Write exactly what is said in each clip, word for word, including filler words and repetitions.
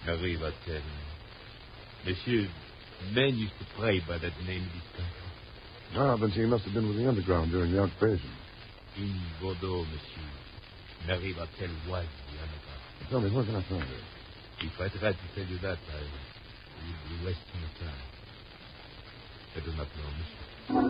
Marie Vartel. Monsieur, men used to pray by that name in this country. Ah, then she must have been with the underground during the occupation. In Bordeaux, monsieur. Marie Vartel was the underground. Tell me, where can I find her? If I tried to tell you that, I would be wasting your time. I do not know, monsieur.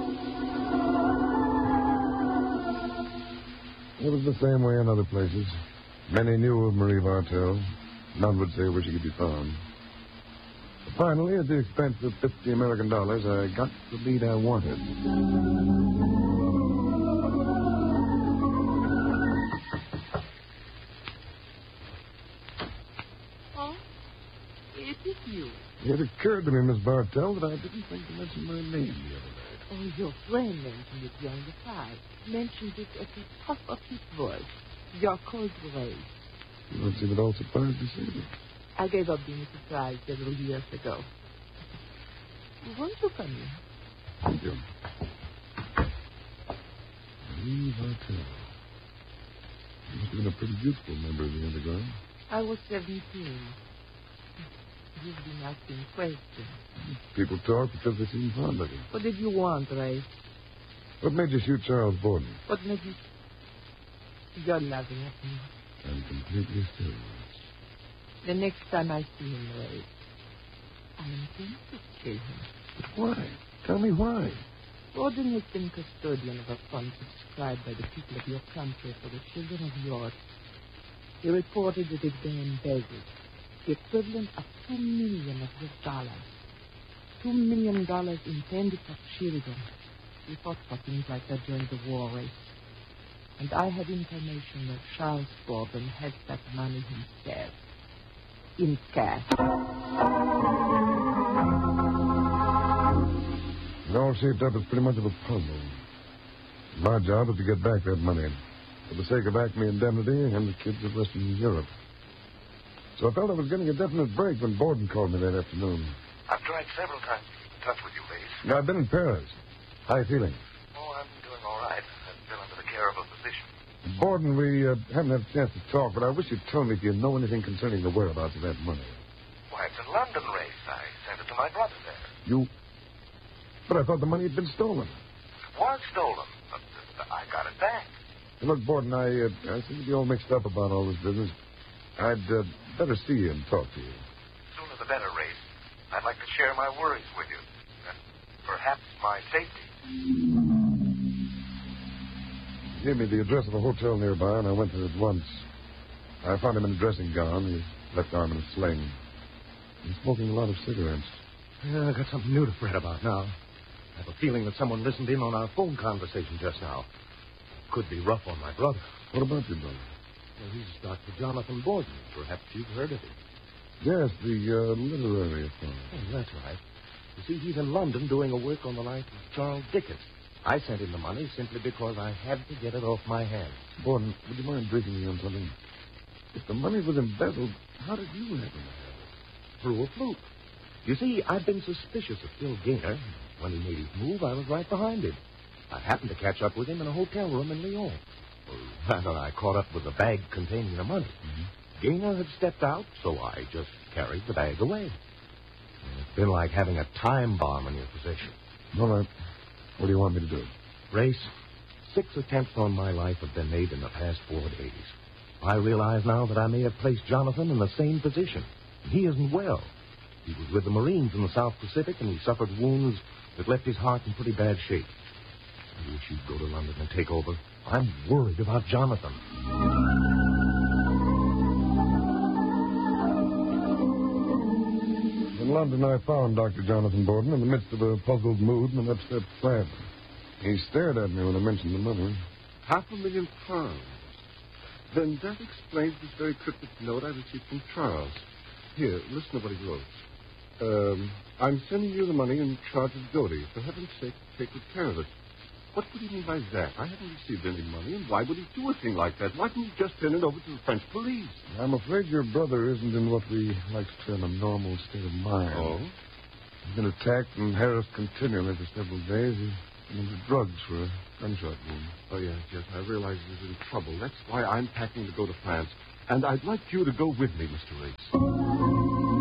It was the same way in other places. Many knew of Marie Vartel. None would say where she could be found. Finally, at the expense of fifty American dollars, I got the lead I wanted. Oh? It is you. It occurred to me, Miss Bartell, that I didn't think to mention my name the other night. Oh, your friend mentioned it during the fight. Mentioned it at the top of his voice. Your cold race. You don't seem at all surprised to see me. I gave up being surprised several years ago. Won't you come in? Thank you. Marie Vartel. You must have been a pretty youthful member of the underground. I was seventeen. You've been asking questions. People talk because they seem fond of you. What did you want, Ray? What made you shoot Charles Borden? What made you... You're laughing at me. I'm completely still. The next time I see him, Ray, I intend to kill him. But why? Tell me why. Borden has been custodian of a fund subscribed by the people of your country for the children of Europe. He reported that it had been embezzled. The equivalent of two million of his dollars. Two million dollars intended for children. We fought for things like that during the war race. And I had information that Charles Borden had that money himself. In cash. It all shaped up as pretty much of a puzzle. My job was to get back that money. For the sake of Acme Indemnity and the kids of Western Europe. So I felt I was getting a definite break when Borden called me that afternoon. I've tried several times to keep in touch with you, Lace. Now, I've been in Paris. How are you feeling? Oh, I'm doing all right. I'm still under the care of a physician. Borden, we uh, haven't had a chance to talk, but I wish you'd tell me if you know anything concerning the whereabouts of that money. Why, it's in London, Race. I sent it to my brother there. You... But I thought the money had been stolen. It was stolen, but uh, I got it back. Hey, look, Borden, I, uh, I seem to be all mixed up about all this business. I'd uh, better see you and talk to you. Sooner the better, Race. I'd like to share my worries with you. And perhaps my safety. He gave me the address of a hotel nearby, and I went there at once. I found him in a dressing gown, his left arm in a sling. He's smoking a lot of cigarettes. Yeah, I got something new to fret about now. I have a feeling that someone listened in on our phone conversation just now. Could be rough on my brother. What about your brother? Well, he's Doctor Jonathan Borden. Perhaps you've heard of him. Yes, the uh, literary fellow. Oh, that's right. You see, he's in London doing a work on the life of Charles Dickens. I sent him the money simply because I had to get it off my hands. Borden, would you mind briefing me on something? If the money was embezzled, how did you happen to have it? Through a fluke. You see, I've been suspicious of Phil Gaynor. When he made his move, I was right behind him. I happened to catch up with him in a hotel room in Lyon. Well, rather, I caught up with the bag containing the money. Mm-hmm. Gaynor had stepped out, so I just carried the bag away. It's been like having a time bomb in your possession. All right. What do you want me to do? Race, six attempts on my life have been made in the past four days. I realize now that I may have placed Jonathan in the same position. He isn't well. He was with the Marines in the South Pacific, and he suffered wounds that left his heart in pretty bad shape. I wish you'd go to London and take over. I'm worried about Jonathan. In London, I found Doctor Jonathan Borden in the midst of a puzzled mood and an upset plan. He stared at me when I mentioned the money. Half a million pounds. Then that explains this very cryptic note I received from Charles. Here, listen to what he wrote. Um, I'm sending you the money in charge of Dodie. For heaven's sake, take good care of it. What would he mean by that? I haven't received any money, and why would he do a thing like that? Why didn't he just send it over to the French police? I'm afraid your brother isn't in what we like to term a normal state of mind. Oh? He's been attacked and harassed continually for several days. He's been into drugs for a gunshot wound. Oh, yes, yes, I realize he's in trouble. That's why I'm packing to go to France. And I'd like you to go with me, Mister Race.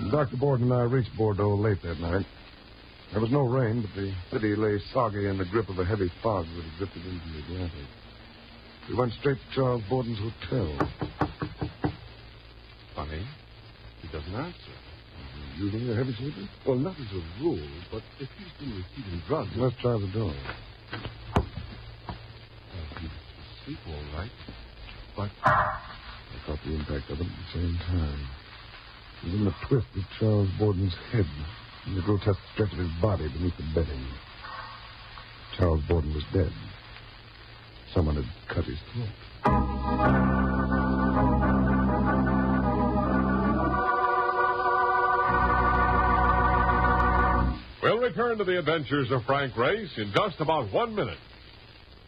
Doctor Borden and I reached Bordeaux late that night. There was no rain, but the city lay soggy in the grip of a heavy fog that had drifted into the Atlantic. We went straight to Charles Borden's hotel. Funny. He doesn't answer. Usually a heavy sleeper? Well, not as a rule, but if he's been receiving drugs... Let's try the door. Well, he's asleep all right, but... I caught the impact of it at the same time. It was in the twist of Charles Borden's head and the grotesque stretch of his body beneath the bedding. Charles Borden was dead. Someone had cut his throat. We'll return to the adventures of Frank Race in just about one minute.